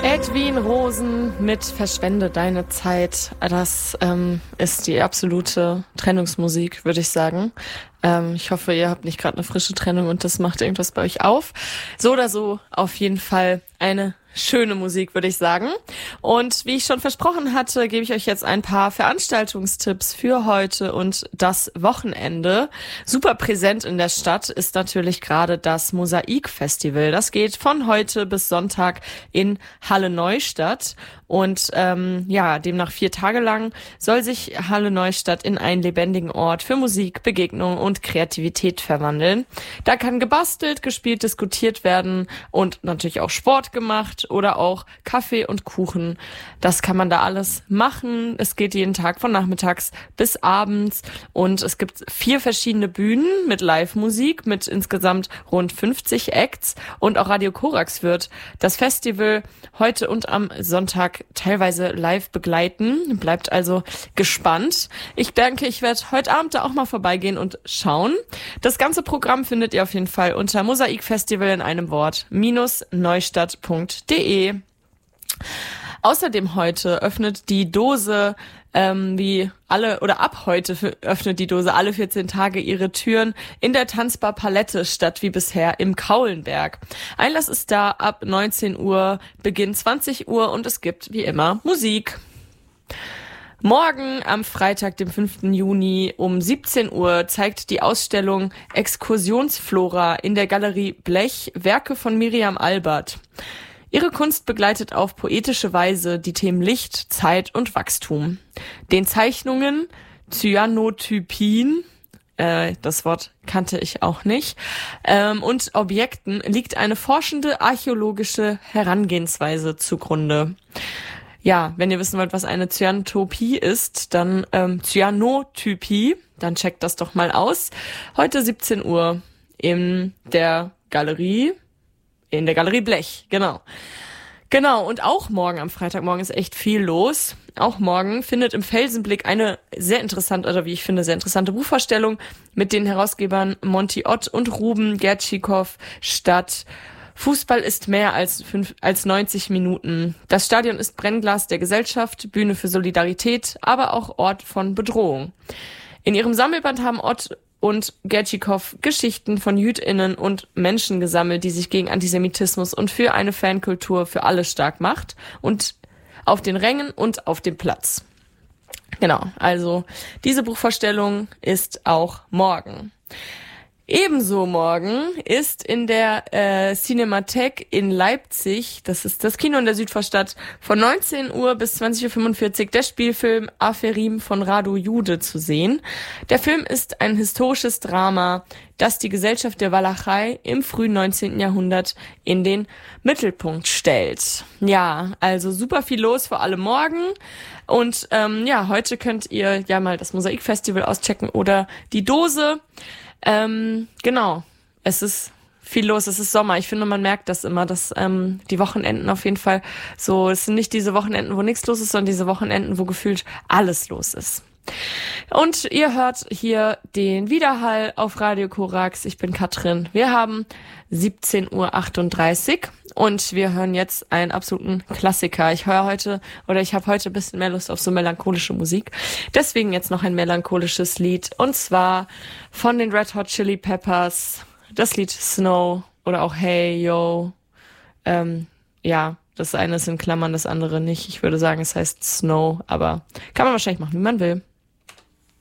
Edwin Rosen mit Verschwende deine Zeit. Das ist die absolute Trennungsmusik, würde ich sagen. Ich hoffe, ihr habt nicht gerade eine frische Trennung und das macht irgendwas bei euch auf. So oder so auf jeden Fall eine schöne Musik, würde ich sagen. Und wie ich schon versprochen hatte, gebe ich euch jetzt ein paar Veranstaltungstipps für heute und das Wochenende. Super präsent in der Stadt ist natürlich gerade das Mosaik-Festival. Das geht von heute bis Sonntag in Halle Neustadt. Und demnach 4 Tage lang soll sich Halle Neustadt in einen lebendigen Ort für Musik, Begegnung und Kreativität verwandeln. Da kann gebastelt, gespielt, diskutiert werden und natürlich auch Sport gemacht oder auch Kaffee und Kuchen. Das kann man da alles machen. Es geht jeden Tag von nachmittags bis abends und es gibt 4 verschiedene Bühnen mit Live-Musik mit insgesamt rund 50 Acts und auch Radio Korax wird das Festival heute und am Sonntag teilweise live begleiten. Bleibt also gespannt. Ich denke, ich werde heute Abend da auch mal vorbeigehen und schauen. Das ganze Programm findet ihr auf jeden Fall unter Mosaikfestival in einem Wort -neustadt.de. Außerdem heute öffnet die Dose ab heute öffnet die Dose alle 14 Tage ihre Türen in der Tanzbar Palette statt wie bisher im Kaulenberg. Einlass ist da ab 19 Uhr, Beginn 20 Uhr und es gibt wie immer Musik. Morgen am Freitag, dem 5. Juni um 17 Uhr zeigt die Ausstellung Exkursionsflora in der Galerie Blech Werke von Miriam Albert. Ihre Kunst begleitet auf poetische Weise die Themen Licht, Zeit und Wachstum. Den Zeichnungen, Cyanotypien, das Wort kannte ich auch nicht, und Objekten liegt eine forschende archäologische Herangehensweise zugrunde. Ja, wenn ihr wissen wollt, was eine Cyanotopie ist, dann Cyanotypie, dann checkt das doch mal aus. Heute 17 Uhr in der Galerie Blech, genau. Genau, und auch morgen am Freitagmorgen ist echt viel los. Auch morgen findet im Felsenblick eine sehr interessante Buchvorstellung mit den Herausgebern Monty Ott und Ruben Gertschikow statt. Fußball ist mehr als 90 Minuten. Das Stadion ist Brennglas der Gesellschaft, Bühne für Solidarität, aber auch Ort von Bedrohung. In ihrem Sammelband haben Ott und Gertschikow Geschichten von JüdInnen und Menschen gesammelt, die sich gegen Antisemitismus und für eine Fankultur für alle stark macht. Und auf den Rängen und auf dem Platz. Genau, also diese Buchvorstellung ist auch morgen. Ebenso morgen ist in der Cinemathek in Leipzig, das ist das Kino in der Südvorstadt, von 19 Uhr bis 20.45 Uhr der Spielfilm Aferim von Radu Jude zu sehen. Der Film ist ein historisches Drama, das die Gesellschaft der Walachei im frühen 19. Jahrhundert in den Mittelpunkt stellt. Ja, also super viel los, vor allem morgen. Und heute könnt ihr ja mal das Mosaikfestival auschecken oder die Dose. Genau, es ist viel los, es ist Sommer. Ich finde, man merkt das immer, dass die Wochenenden auf jeden Fall so, es sind nicht diese Wochenenden, wo nichts los ist, sondern diese Wochenenden, wo gefühlt alles los ist. Und ihr hört hier den Widerhall auf Radio Korax. Ich bin Katrin. Wir haben 17:38 Uhr und wir hören jetzt einen absoluten Klassiker. Ich habe heute ein bisschen mehr Lust auf so melancholische Musik. Deswegen jetzt noch ein melancholisches Lied und zwar von den Red Hot Chili Peppers. Das Lied Snow oder auch Hey Yo. Das eine ist in Klammern, das andere nicht. Ich würde sagen, es heißt Snow, aber kann man wahrscheinlich machen, wie man will.